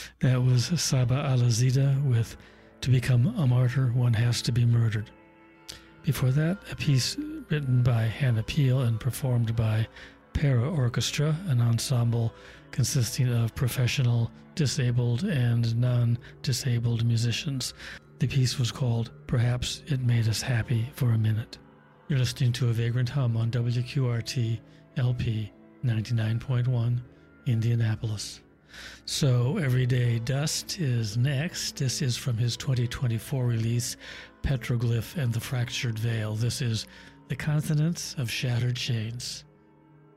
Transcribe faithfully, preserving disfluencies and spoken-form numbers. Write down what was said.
That was Saba Alazida with To Become a Martyr, One Has to Be Murdered. Before that, a piece written by Hannah Peel and performed by Para Orchestra, an ensemble consisting of professional, disabled, and non-disabled musicians. The piece was called Perhaps It Made Us Happy for a Minute. You're listening to A Vagrant Hum on W Q R T L P ninety-nine point one, Indianapolis. So Everyday Dust is next. This is from his twenty twenty-four release, Petroglyph and the Fractured Veil. This is The Continents of Shattered Chains.